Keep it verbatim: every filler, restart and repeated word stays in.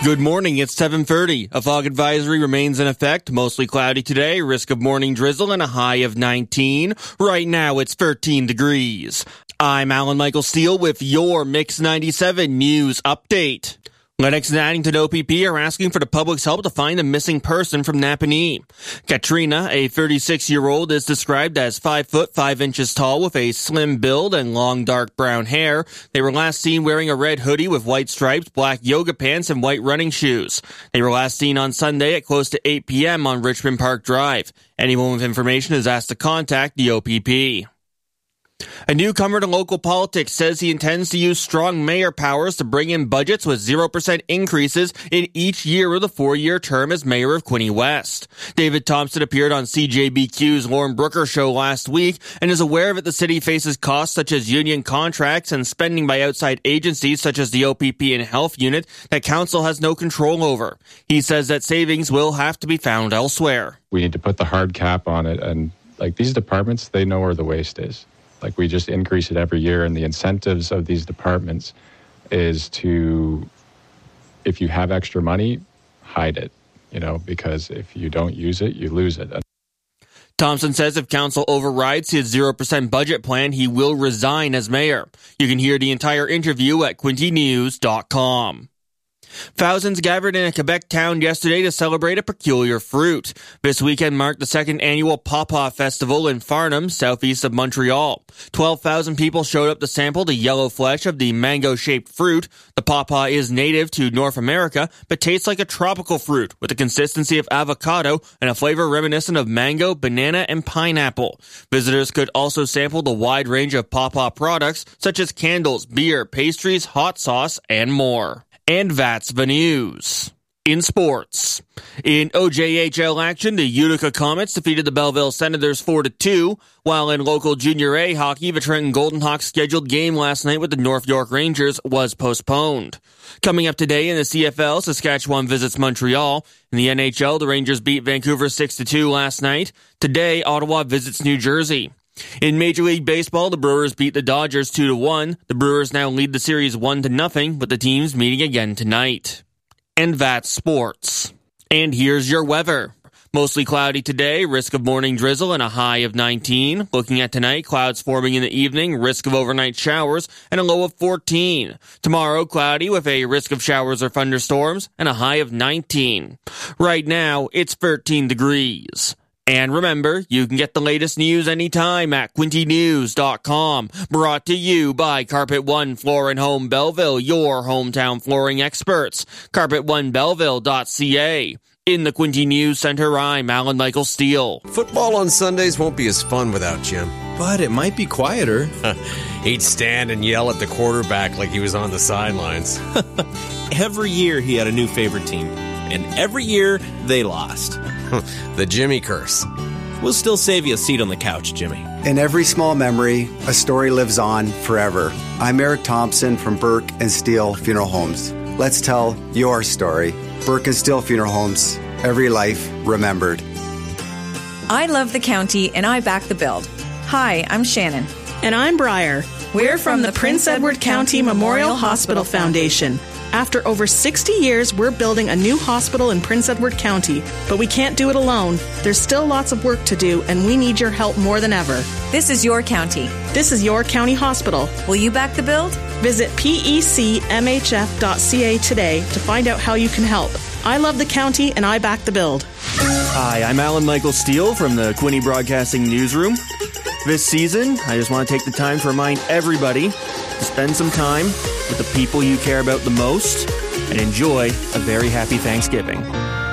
Good morning, it's seven thirty. A fog advisory remains in effect, mostly cloudy today, risk of morning drizzle and a high of nineteen. Right now it's thirteen degrees. I'm Alan Michael Steele with your Mix ninety-seven News Update. Lennox and Addington O P P are asking for the public's help to find a missing person from Napanee. Katrina, a thirty-six-year-old, is described as five foot five inches tall with a slim build and long dark brown hair. They were last seen wearing a red hoodie with white stripes, black yoga pants, and white running shoes. They were last seen on Sunday at close to eight p.m. on Richmond Park Drive. Anyone with information is asked to contact the O P P. A newcomer to local politics says he intends to use strong mayor powers to bring in budgets with zero percent increases in each year of the four-year term as mayor of Quinte West. David Thompson appeared on C J B Q's Lauren Brooker show last week and is aware that the city faces costs such as union contracts and spending by outside agencies such as the O P P and Health Unit that council has no control over. He says that savings will have to be found elsewhere. We need to put the hard cap on it, and like these departments, they know where the waste is. Like we just increase it every year, and the incentives of these departments is to, if you have extra money, hide it, you know, because if you don't use it, you lose it. Thompson says if council overrides his zero percent budget plan, he will resign as mayor. You can hear the entire interview at quinte news dot com. Thousands gathered in a Quebec town yesterday to celebrate a peculiar fruit. This weekend marked the second annual Pawpaw Festival in Farnham, southeast of Montreal. twelve thousand people showed up to sample the yellow flesh of the mango-shaped fruit. The pawpaw is native to North America, but tastes like a tropical fruit with the consistency of avocado and a flavor reminiscent of mango, banana, and pineapple. Visitors could also sample the wide range of pawpaw products, such as candles, beer, pastries, hot sauce, and more. And that's the news. In sports. In O J H L action, the Utica Comets defeated the Belleville Senators four to two, while in local Junior A hockey, the Trenton Golden Hawks' scheduled game last night with the North York Rangers was postponed. Coming up today in the C F L, Saskatchewan visits Montreal. In the N H L, the Rangers beat Vancouver six to two last night. Today, Ottawa visits New Jersey. In Major League Baseball, the Brewers beat the Dodgers two to one. The Brewers now lead the series one to nothing, with the teams meeting again tonight. And that's sports. And here's your weather. Mostly cloudy today, risk of morning drizzle and a high of nineteen. Looking at tonight, clouds forming in the evening, risk of overnight showers and a low of fourteen. Tomorrow, cloudy with a risk of showers or thunderstorms and a high of nineteen. Right now, it's thirteen degrees. And remember, you can get the latest news anytime at quinte news dot com. Brought to you by Carpet One Floor and Home Belleville, your hometown flooring experts. carpet one belleville dot c a. In the Quinte News Center, I'm Alan Michael Steele. Football on Sundays won't be as fun without Jim. But it might be quieter. He'd stand and yell at the quarterback like he was on the sidelines. Every year he had a new favorite team. And every year they lost. The Jimmy curse. We'll still save you a seat on the couch, Jimmy. In every small memory, a story lives on forever. I'm Eric Thompson from Burke and Steele Funeral Homes. Let's tell your story. Burke and Steele Funeral Homes. Every life remembered. I love the county and I back the build. Hi, I'm Shannon. And I'm Briar. We're from the Prince Edward County Memorial Hospital Foundation. After over sixty years, we're building a new hospital in Prince Edward County, but we can't do it alone. There's still lots of work to do, and we need your help more than ever. This is your county. This is your county hospital. Will you back the build? Visit P E C M H F dot C A today to find out how you can help. I love the county, and I back the build. Hi, I'm Alan Michael Steele from the Quinte Broadcasting Newsroom. This season, I just want to take the time to remind everybody to spend some time with the people you care about the most and enjoy a very happy Thanksgiving.